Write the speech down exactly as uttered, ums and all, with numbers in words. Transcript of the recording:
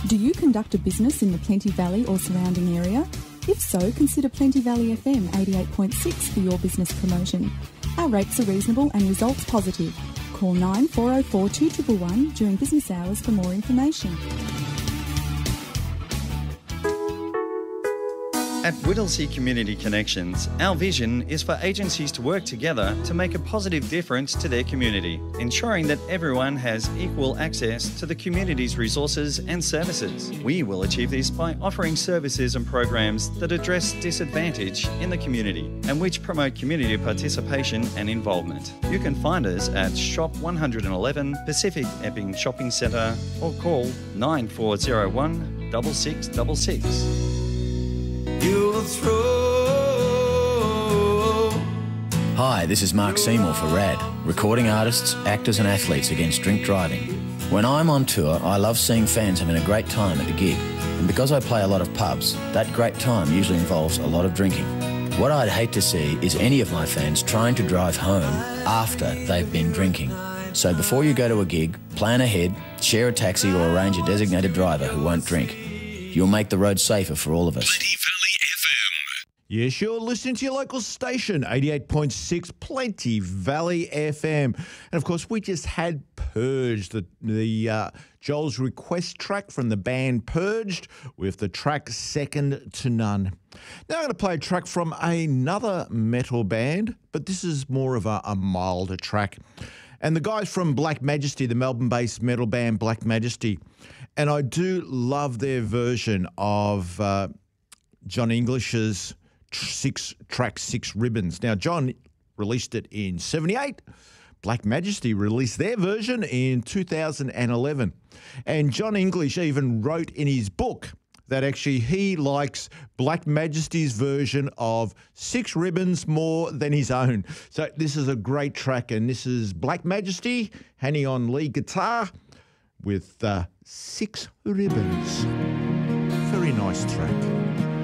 Do you conduct a business in the Plenty Valley or surrounding area? If so, consider Plenty Valley F M eighty-eight point six for your business promotion. Our rates are reasonable and results positive. Call nine four oh four two one one one during business hours for more information. At Whittlesea Community Connections, our vision is for agencies to work together to make a positive difference to their community, ensuring that everyone has equal access to the community's resources and services. We will achieve this by offering services and programs that address disadvantage in the community and which promote community participation and involvement. You can find us at Shop one eleven Pacific Epping Shopping Centre or call nine four oh one six six six six. You'll throw. Hi, this is Mark Seymour for RAD, recording artists, actors and athletes against drink driving. When I'm on tour, I love seeing fans having a great time at the gig. And because I play a lot of pubs, that great time usually involves a lot of drinking. What I'd hate to see is any of my fans trying to drive home after they've been drinking. So before you go to a gig, plan ahead, share a taxi or arrange a designated driver who won't drink. You'll make the road safer for all of us. Plenty Valley F M. Yes, you're listening to your local station, eighty-eight point six Plenty Valley F M. And, of course, we just had Purged, the, the uh, Joel's request track from the band Purged with the track Second to None. Now I'm going to play a track from another metal band, but this is more of a, a milder track. And the guys from Black Majesty, the Melbourne-based metal band Black Majesty, and I do love their version of uh, John English's six track Six Ribbons. Now, John released it in seventy-eight. Black Majesty released their version in two thousand eleven. And John English even wrote in his book that actually he likes Black Majesty's version of Six Ribbons more than his own. So this is a great track, and this is Black Majesty handing on lead guitar with uh, Six Ribbons. Very nice track.